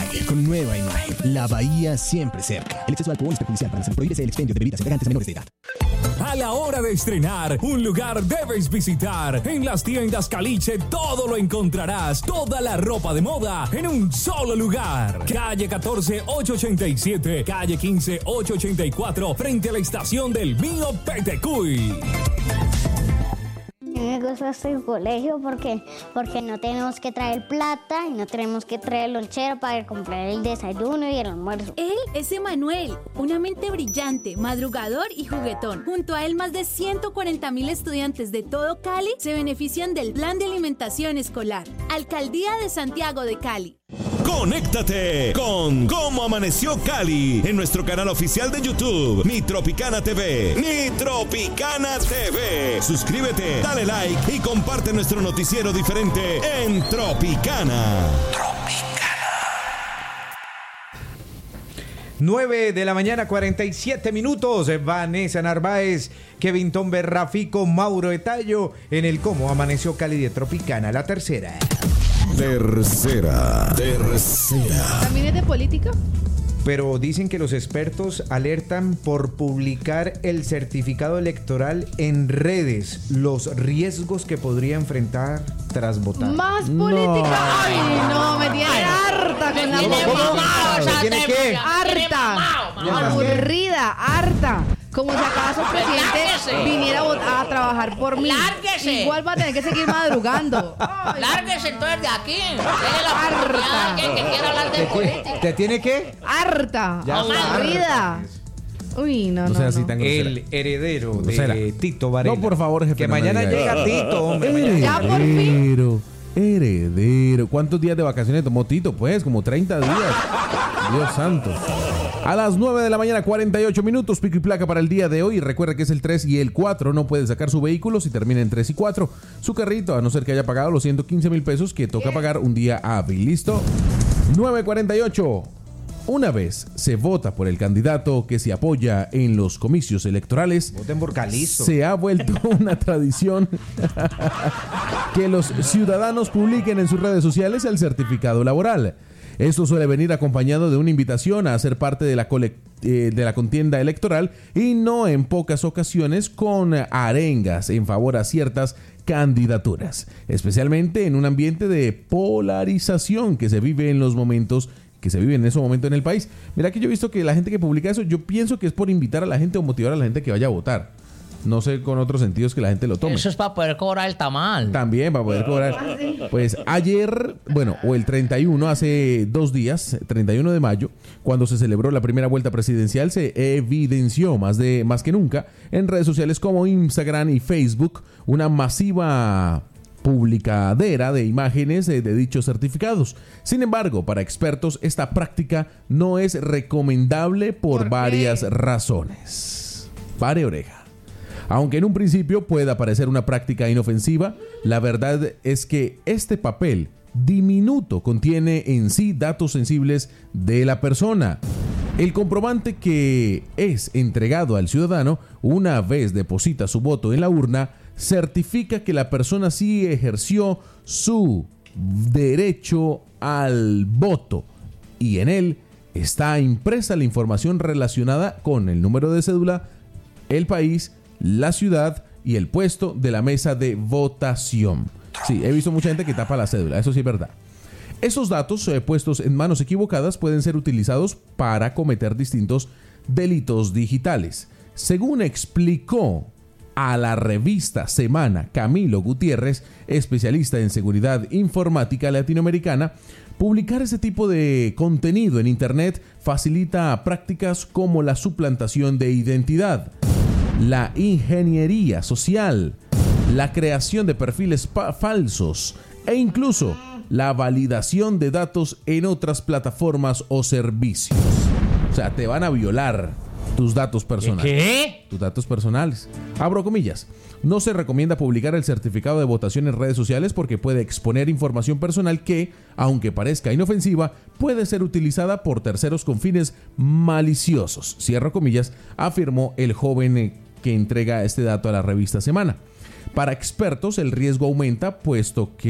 con nueva imagen. La bahía siempre cerca. El exceso de alcohol es perjudicial para la salud. Prohíbese el expendio de bebidas embriagantes a menores de edad. A la hora de estrenar, un lugar debes visitar. En las tiendas Caliche todo lo encontrarás. Toda la ropa de moda en un solo lugar. Calle 14, 887. Calle 15, 884. Frente a la estación del Mío Petecuy. Me gusta este colegio porque no tenemos que traer plata y no tenemos que traer lonchera para comprar el desayuno y el almuerzo. Él es Emanuel, una mente brillante, madrugador y juguetón. Junto a él, más de 140,000 estudiantes de todo Cali se benefician del Plan de Alimentación Escolar. Alcaldía de Santiago de Cali. Conéctate con Cómo Amaneció Cali en nuestro canal oficial de YouTube, Mi Tropicana TV. Mi Tropicana TV. Suscríbete, dale like y comparte nuestro noticiero diferente en Tropicana. 9 de la mañana, 47 minutos. Vanessa Narváez, Kevin Tom Berrafico, Mauro Etayo en el Cómo Amaneció Cali de Tropicana. La tercera. ¿También es de política? Pero dicen que los expertos alertan por publicar el certificado electoral en redes, los riesgos que podría enfrentar tras votar. Más política. Ay, no, me tiene harta con la ¿Tiene qué? Harta. Aburrida, harta. Como si acaso el presidente viniera a trabajar por mí. ¡Lárguese! Igual va a tener que seguir madrugando. Lárguese entonces de aquí. Deje la oportunidad a alguien que quiera hablar de política. ¿Te tiene qué? Harta. Ya está. Aburrida. Uy, no, No sea así tan grosera. El heredero de Grosera. Tito Varela. No, por favor, jefe. Que no me mañana diga llega eso. Tito, hombre. Mañana. Ya, por fin. Heredero. ¿Cuántos días de vacaciones tomó Tito? Pues, como 30 días. Dios santo. A las 9 de la mañana, 48 minutos, pico y placa para el día de hoy. Recuerda que es el 3 y el 4. No puede sacar su vehículo si termina en 3 y 4. Su carrito, a no ser que haya pagado los 115,000 pesos que toca pagar un día hábil. ¿Listo? 9:48. Una vez se vota por el candidato que se apoya en los comicios electorales, Voten por Calisto. se ha vuelto una tradición que los ciudadanos publiquen en sus redes sociales el certificado laboral. Esto suele venir acompañado de una invitación a ser parte de la contienda electoral y no en pocas ocasiones con arengas en favor a ciertas candidaturas, especialmente en un ambiente de polarización que se vive en ese momento en el país. Mira que yo he visto que la gente que publica eso, yo pienso que es por invitar a la gente o motivar a la gente que vaya a votar. No sé con otros sentidos que la gente lo tome. Eso es para poder cobrar el tamal. También para poder cobrar. Pues ayer, o el 31, hace 2 días, 31 de mayo, cuando se celebró la primera vuelta presidencial, se evidenció más que nunca en redes sociales como Instagram y Facebook una masiva publicadera de imágenes de dichos certificados. Sin embargo, para expertos, esta práctica no es recomendable por varias razones. Pare oreja. Aunque en un principio pueda parecer una práctica inofensiva, la verdad es que este papel diminuto contiene en sí datos sensibles de la persona. El comprobante que es entregado al ciudadano una vez deposita su voto en la urna certifica que la persona sí ejerció su derecho al voto y en él está impresa la información relacionada con el número de cédula, el país, la ciudad y el puesto de la mesa de votación. Sí, he visto mucha gente que tapa la cédula, eso sí es verdad. Esos datos puestos en manos equivocadas pueden ser utilizados para cometer distintos delitos digitales. Según explicó a la revista Semana Camilo Gutiérrez, especialista en seguridad informática latinoamericana, publicar ese tipo de contenido en Internet facilita prácticas como la suplantación de identidad, la ingeniería social, la creación de perfiles falsos e incluso la validación de datos en otras plataformas o servicios. O sea, te van a violar tus datos personales. ¿Qué? Tus datos personales. Abro comillas. No se recomienda publicar el certificado de votación en redes sociales porque puede exponer información personal que, aunque parezca inofensiva, puede ser utilizada por terceros con fines maliciosos. Cierro comillas, afirmó el joven que entrega este dato a la revista Semana. Para expertos, el riesgo aumenta puesto que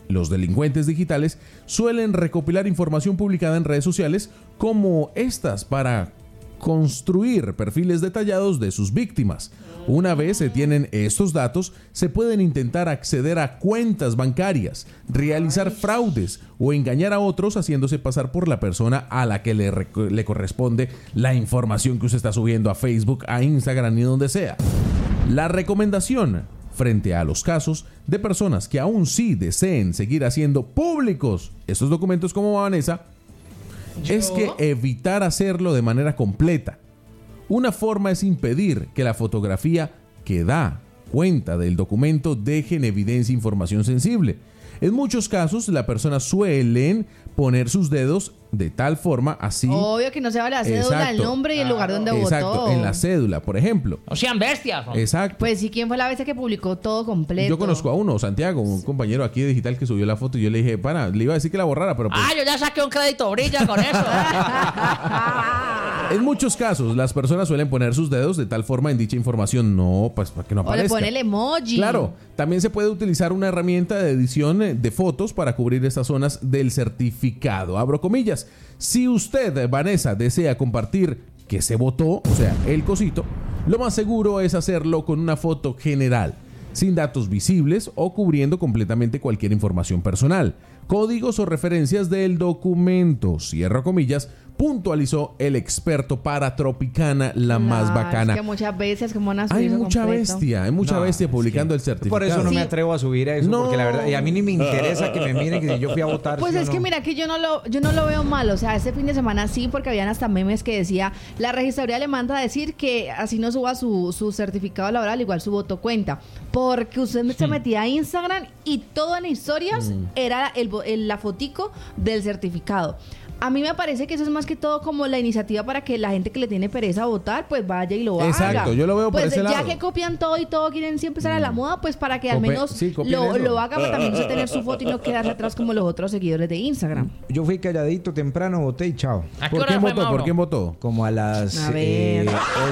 Los delincuentes digitales suelen recopilar información publicada en redes sociales como estas para construir perfiles detallados de sus víctimas. Una vez se tienen estos datos, se pueden intentar acceder a cuentas bancarias, realizar fraudes o engañar a otros haciéndose pasar por la persona a la que le corresponde la información que usted está subiendo a Facebook, a Instagram y donde sea. La recomendación frente a los casos de personas que aún sí deseen seguir haciendo públicos estos documentos como Vanessa es que evitar hacerlo de manera completa. Una forma es impedir que la fotografía que da cuenta del documento deje en evidencia información sensible. En muchos casos, la persona suelen poner sus dedos de tal forma así. Obvio que no se va la cédula, el nombre y el lugar donde votó. Exacto, en la cédula, por ejemplo. No sean bestias, ¿no? Exacto. Pues sí, ¿quién fue la vez que publicó todo completo? Yo conozco a uno, Santiago, un compañero aquí de digital que subió la foto y yo le dije, pana, le iba a decir que la borrara, pero pues... Yo ya saqué un crédito brilla con eso. En muchos casos, las personas suelen poner sus dedos de tal forma en dicha información, no, pues para que no aparezca. O le pone el emoji. Claro, también se puede utilizar una herramienta de edición de fotos para cubrir estas zonas del certificado. Abro comillas. Si usted, Vanessa, desea compartir que se votó, o sea, el cosito, lo más seguro es hacerlo con una foto general, sin datos visibles o cubriendo completamente cualquier información personal, códigos o referencias del documento, cierro comillas, puntualizó el experto para Tropicana, la más bacana. Es que muchas veces como van a subir hay mucha bestia publicando el certificado. Por eso no me atrevo a subir a eso, porque la verdad, y a mí ni me interesa que me miren que yo fui a votar. Pues es que mira que yo no lo veo mal, o sea, este fin de semana sí, porque habían hasta memes que decía, la registraduría le manda a decir que así no suba su certificado laboral, igual su voto cuenta, porque usted se metía a Instagram y todo en historias era la fotico del certificado. A mí me parece que eso es más que todo como la iniciativa para que la gente que le tiene pereza a votar, pues vaya y lo haga. Exacto, yo lo veo por ese lado. Pues ya que copian todo y todo quieren siempre estar a la moda, pues para que al menos lo haga, pero también no tener su foto y no quedarse atrás como los otros seguidores de Instagram. Yo fui calladito temprano, voté y chao. ¿Por quién votó? ¿Por quién votó? Como a las 8:40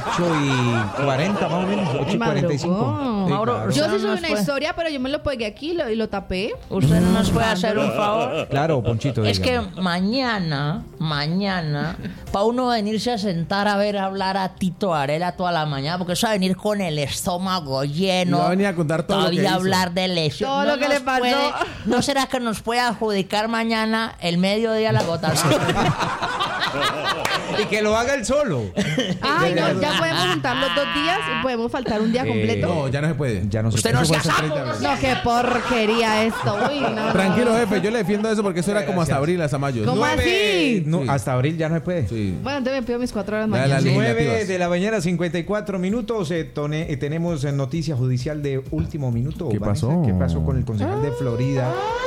más o menos, 8:45. Mauro, yo sí subí una historia, pero yo me lo pegué aquí y lo tapé. ¿Usted no nos puede hacer un favor? Claro, Ponchito. Es que mañana, para uno venirse a sentar a ver hablar a Tito Varela toda la mañana, porque eso va a venir con el estómago lleno. Va a venir a contar todo lo que hizo. Hablar de lesión. Todo lo que le pasó. ¿No será que nos puede adjudicar mañana el mediodía la votación? Y que lo haga él solo. Ay, no, ya podemos juntar los 2 días y podemos faltar un día completo. No, ya no se puede. Ya no se Usted puede. no sea sapo. No, qué porquería esto. Uy, no. Tranquilo, jefe, yo le defiendo eso porque eso era como hasta abril, hasta mayo. ¿Cómo así? No, hasta abril ya no se puede. Sí. Bueno, entonces me pido mis 4 horas Ya mañana. las 9 de la mañana, 54 minutos. Tenemos noticia judicial de último minuto. ¿Qué Vanessa. pasó? ¿Qué pasó con el concejal de Florida?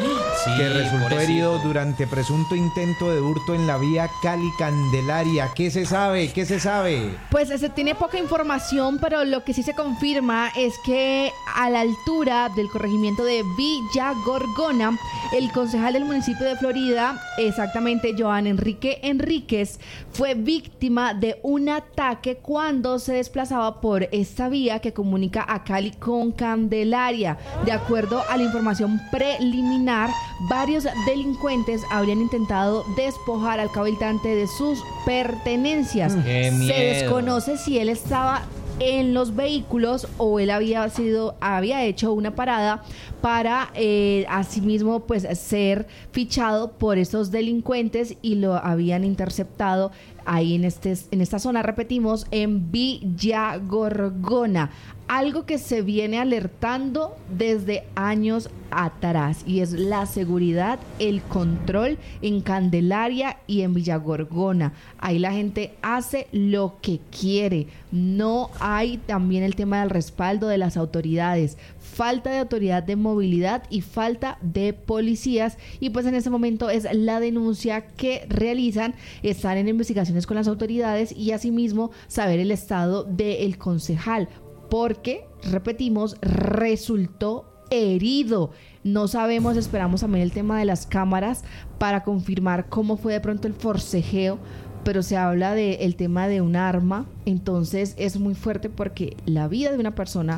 Que resultó herido durante presunto intento de hurto en la vía Cali-Candelaria. ¿Qué se sabe? ¿Qué se sabe? Pues se tiene poca información, pero lo que sí se confirma es que a la altura del corregimiento de Villa Gorgona, el concejal del municipio de Florida, exactamente Joan Enrique Enríquez, fue víctima de un ataque cuando se desplazaba por esta vía que comunica a Cali con Candelaria. De acuerdo a la información preliminar, varios delincuentes habrían intentado despojar al cabiltante de sus pertenencias. ¡Qué miedo! Se desconoce si él estaba en los vehículos o él había hecho una parada para asimismo pues ser fichado por estos delincuentes y lo habían interceptado ahí en esta zona, repetimos, en Villa Gorgona. Algo que se viene alertando desde años atrás y es la seguridad, el control en Candelaria y en Villa Gorgona. Ahí la gente hace lo que quiere. No hay también el tema del respaldo de las autoridades. Falta de autoridad de movilidad y falta de policías. Y pues en este momento es la denuncia que realizan. Están en investigaciones con las autoridades y asimismo saber el estado del concejal. Porque, repetimos, resultó herido. No sabemos, esperamos también el tema de las cámaras para confirmar cómo fue de pronto el forcejeo, pero se habla del tema de un arma, entonces es muy fuerte porque la vida de una persona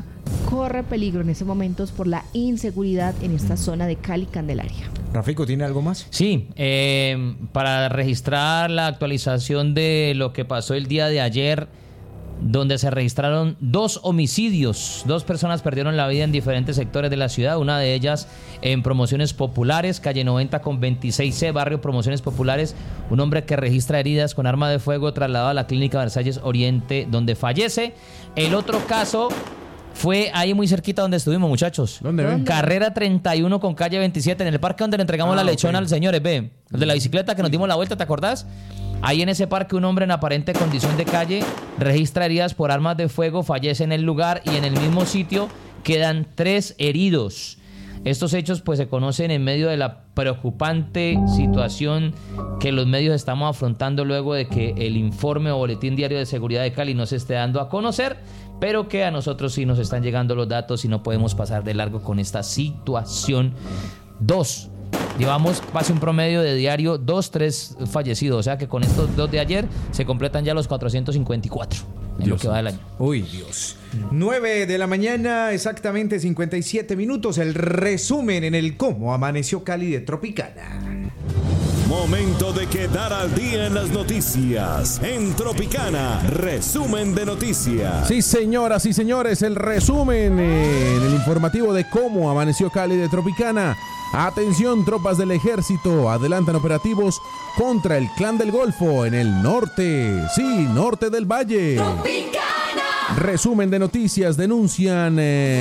corre peligro en estos momentos por la inseguridad en esta zona de Cali, Candelaria. Rafico, ¿tiene algo más? Sí, para registrar la actualización de lo que pasó el día de ayer, donde se registraron 2 homicidios. 2 personas perdieron la vida en diferentes sectores de la ciudad, una de ellas en Promociones Populares, calle 90 con 26C, barrio Promociones Populares. Un hombre que registra heridas con arma de fuego trasladado a la clínica Versalles Oriente, donde fallece. El otro caso fue ahí muy cerquita donde estuvimos, muchachos. ¿Dónde? Carrera 31 con calle 27, en el parque donde le entregamos la lechona al señor el de la bicicleta que nos dimos la vuelta, ¿te acordás? Ahí en ese parque un hombre en aparente condición de calle registra heridas por armas de fuego, fallece en el lugar y en el mismo sitio quedan 3 heridos. Estos hechos pues se conocen en medio de la preocupante situación que los medios estamos afrontando luego de que el informe o boletín diario de seguridad de Cali no se esté dando a conocer, pero que a nosotros sí nos están llegando los datos y no podemos pasar de largo con esta situación. 2. Llevamos casi un promedio de diario 2-3 fallecidos, o sea que con estos 2 de ayer se completan ya los 454 en lo que va del año. Uy, Dios. 9 de la mañana, exactamente 57 minutos. El resumen en el Cómo Amaneció Cali de Tropicana. Momento de quedar al día en las noticias. En Tropicana, resumen de noticias. Sí, señoras y señores, el resumen en el informativo de Cómo Amaneció Cali de Tropicana. Atención, tropas del ejército adelantan operativos contra el Clan del Golfo en el norte. Sí, norte del Valle. Tropicana. Resumen de noticias, denuncian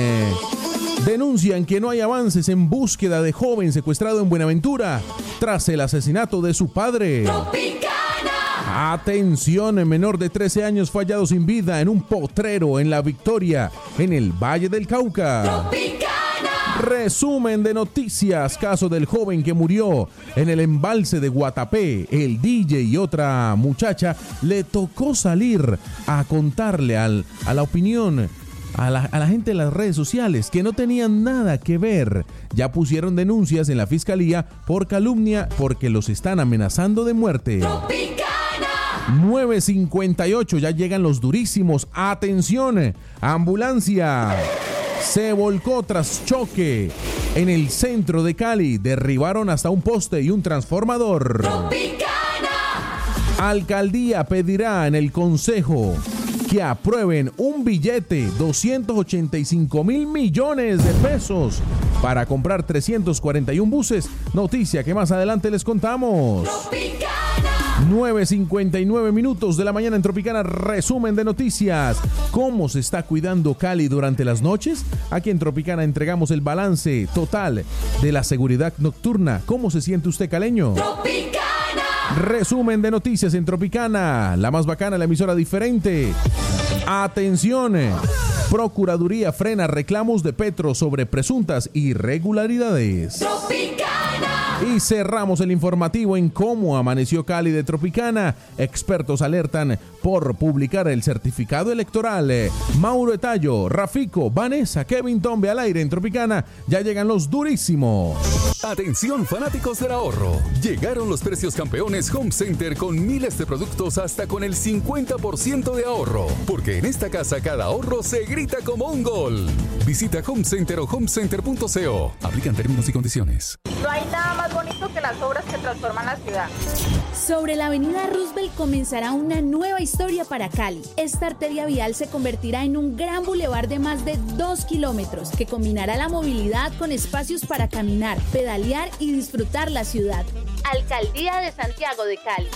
que no hay avances en búsqueda de joven secuestrado en Buenaventura tras el asesinato de su padre. Tropicana. Atención, menor de 13 años fallado sin vida en un potrero en La Victoria, en el Valle del Cauca. Tropicana. Resumen de noticias, caso del joven que murió en el embalse de Guatapé. El DJ y otra muchacha le tocó salir a contarle a la opinión, a la gente de las redes sociales que no tenían nada que ver. Ya pusieron denuncias en la fiscalía por calumnia porque los están amenazando de muerte. 9:58, ya llegan los durísimos. Atención, ambulancia se volcó tras choque en el centro de Cali. Derribaron hasta un poste y un transformador. Tropicana. Alcaldía pedirá en el consejo que aprueben un billete, 285.000 millones de pesos para comprar 341 buses. Noticia que más adelante les contamos. Tropicana. 9:59 minutos de la mañana en Tropicana, resumen de noticias. ¿Cómo se está cuidando Cali durante las noches? Aquí en Tropicana entregamos el balance total de la seguridad nocturna. ¿Cómo se siente usted, caleño? Tropicana. Resumen de noticias en Tropicana, la más bacana, la emisora diferente. Atención, Procuraduría frena reclamos de Petro sobre presuntas irregularidades. Tropicana. Y cerramos el informativo en Cómo Amaneció Cali de Tropicana. Expertos alertan por publicar el certificado electoral. Mauro Etallo, Rafico, Vanessa, Kevin Tombe al aire en Tropicana. Ya llegan los durísimos. Atención, fanáticos del ahorro. Llegaron los precios campeones Home Center con miles de productos hasta con el 50% de ahorro. Porque en esta casa cada ahorro se grita como un gol. Visita Home Center o homecenter.co. Aplican términos y condiciones. No hay nada más bonito que las obras que transforman la ciudad. Sobre la avenida Roosevelt comenzará una nueva historia para Cali. Esta arteria vial se convertirá en un gran bulevar de más de 2 kilómetros que combinará la movilidad con espacios para caminar, pedalear y disfrutar la ciudad. Alcaldía de Santiago de Cali.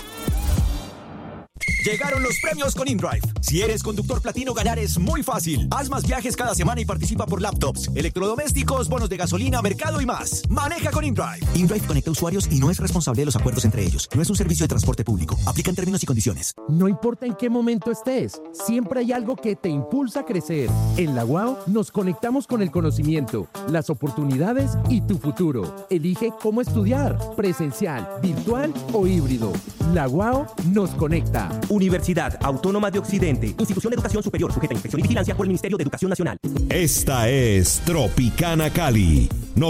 Llegaron los premios con InDrive. Si eres conductor platino, ganar es muy fácil. Haz más viajes cada semana y participa por laptops, electrodomésticos, bonos de gasolina, mercado y más. Maneja con InDrive. InDrive conecta usuarios y no es responsable de los acuerdos entre ellos. No es un servicio de transporte público. Aplican términos y condiciones. No importa en qué momento estés, siempre hay algo que te impulsa a crecer. En la UAO nos conectamos con el conocimiento, las oportunidades y tu futuro. Elige cómo estudiar, presencial, virtual o híbrido. La UAO nos conecta. Universidad Autónoma de Occidente, institución de educación superior sujeta a inspección y vigilancia por el Ministerio de Educación Nacional. Esta es Tropicana Cali,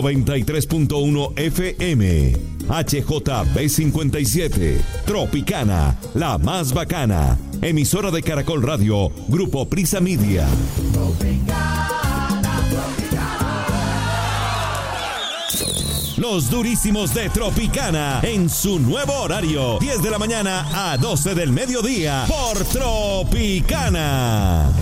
93.1 FM, HJB57, Tropicana, la más bacana, emisora de Caracol Radio, Grupo Prisa Media. Tropicana. Los durísimos de Tropicana en su nuevo horario, 10 de la mañana a 12 del mediodía por Tropicana.